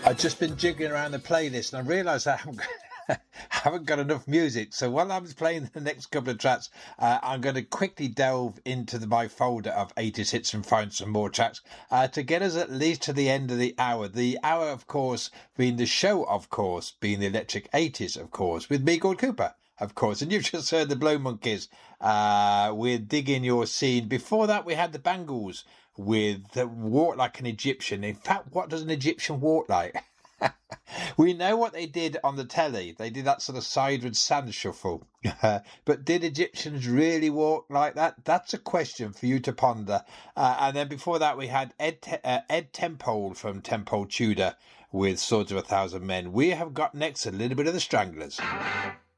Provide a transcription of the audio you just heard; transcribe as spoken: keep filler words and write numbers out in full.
I've just been jiggling around the playlist and I realised I haven't, haven't got enough music. So while I was playing the next couple of tracks, uh, I'm going to quickly delve into the, my folder of eighties hits and find some more tracks uh, to get us at least to the end of the hour. The hour, of course, being the show, of course, being the Electric eighties, of course, with me, Gord Cooper. Of course, and you've just heard the Blow Monkeys uh, with Digging Your Scene. Before that, we had the Bangles with the Walk Like an Egyptian. In fact, what does an Egyptian walk like? We know what they did on the telly. They did that sort of sideward sand shuffle. But did Egyptians really walk like that? That's a question for you to ponder. Uh, and then before that, we had Ed, Te- uh, Ed Tempole from Tempole Tudor with Swords of a Thousand Men. We have got next a little bit of the Stranglers.